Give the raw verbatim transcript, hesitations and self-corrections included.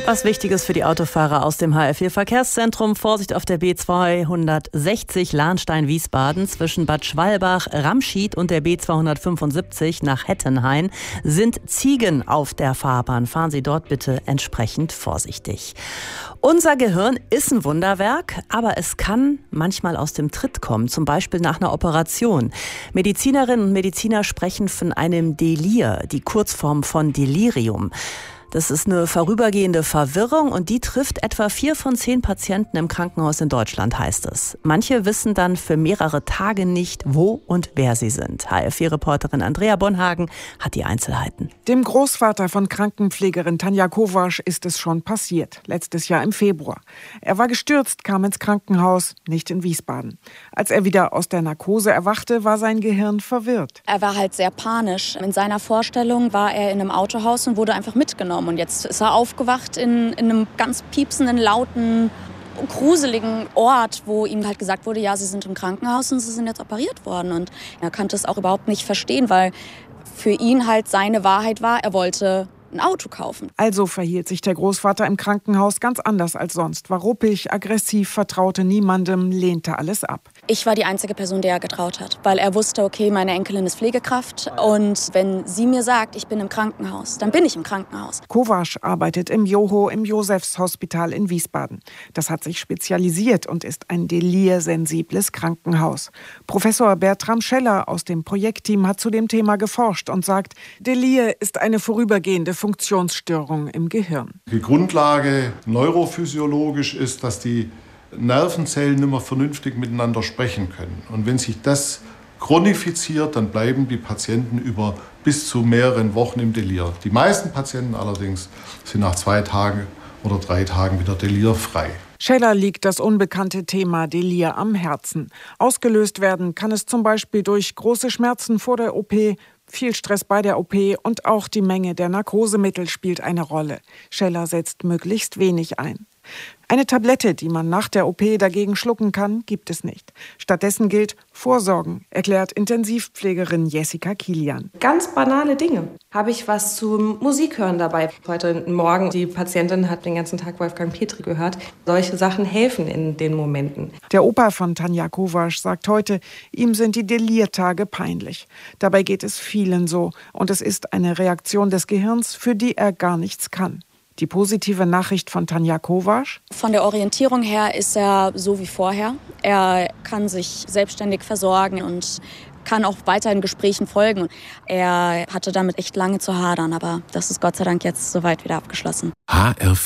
Was Wichtiges für die Autofahrer aus dem H R vier Verkehrszentrum. Vorsicht auf der B zweihundertsechzig Lahnstein-Wiesbaden zwischen Bad Schwalbach, Ramschied und der B zweihundertfünfundsiebzig nach Hettenhain sind Ziegen auf der Fahrbahn. Fahren Sie dort bitte entsprechend vorsichtig. Unser Gehirn ist ein Wunderwerk, aber es kann manchmal aus dem Tritt kommen, zum Beispiel nach einer Operation. Medizinerinnen und Mediziner sprechen von einem Delir, die Kurzform von Delirium. Das ist eine vorübergehende Verwirrung und die trifft etwa vier von zehn Patienten im Krankenhaus in Deutschland, heißt es. Manche wissen dann für mehrere Tage nicht, wo und wer sie sind. H R vier Reporterin Andrea Bonhagen hat die Einzelheiten. Dem Großvater von Krankenpflegerin Tanja Kovasch ist es schon passiert, letztes Jahr im Februar. Er war gestürzt, kam ins Krankenhaus, nicht in Wiesbaden. Als er wieder aus der Narkose erwachte, war sein Gehirn verwirrt. Er war halt sehr panisch. In seiner Vorstellung war er in einem Autohaus und wurde einfach mitgenommen. Und jetzt ist er aufgewacht in, in einem ganz piepsenden, lauten, gruseligen Ort, wo ihm halt gesagt wurde, ja, sie sind im Krankenhaus und sie sind jetzt operiert worden. Und er konnte es auch überhaupt nicht verstehen, weil für ihn halt seine Wahrheit war, er wollte ein Auto kaufen. Also verhielt sich der Großvater im Krankenhaus ganz anders als sonst. War ruppig, aggressiv, vertraute niemandem, lehnte alles ab. Ich war die einzige Person, der er getraut hat, weil er wusste, okay, meine Enkelin ist Pflegekraft und wenn sie mir sagt, ich bin im Krankenhaus, dann bin ich im Krankenhaus. Kovasch arbeitet im Joho im Josefs-Hospital in Wiesbaden. Das hat sich spezialisiert und ist ein delirsensibles Krankenhaus. Professor Bertram Scheller aus dem Projektteam hat zu dem Thema geforscht und sagt, Delir ist eine vorübergehende Funktionsstörung im Gehirn. Die Grundlage neurophysiologisch ist, dass die Nervenzellen nicht mehr vernünftig miteinander sprechen können. Und wenn sich das chronifiziert, dann bleiben die Patienten über bis zu mehreren Wochen im Delir. Die meisten Patienten allerdings sind nach zwei Tagen oder drei Tagen wieder delirfrei. Scheller liegt das unbekannte Thema Delir am Herzen. Ausgelöst werden kann es zum Beispiel durch große Schmerzen vor der O P, viel Stress bei der O P und auch die Menge der Narkosemittel spielt eine Rolle. Scheller setzt möglichst wenig ein. Eine Tablette, die man nach der O P dagegen schlucken kann, gibt es nicht. Stattdessen gilt Vorsorgen, erklärt Intensivpflegerin Jessica Kilian. Ganz banale Dinge. Habe ich was zum Musikhören dabei? Heute Morgen, die Patientin hat den ganzen Tag Wolfgang Petri gehört. Solche Sachen helfen in den Momenten. Der Opa von Tanja Kovasch sagt heute, ihm sind die Delirtage peinlich. Dabei geht es vielen so und es ist eine Reaktion des Gehirns, für die er gar nichts kann. Die positive Nachricht von Tanja Kovasch? Von der Orientierung her ist er so wie vorher. Er kann sich selbstständig versorgen und kann auch weiterhin Gesprächen folgen. Er hatte damit echt lange zu hadern, aber das ist Gott sei Dank jetzt soweit wieder abgeschlossen. H R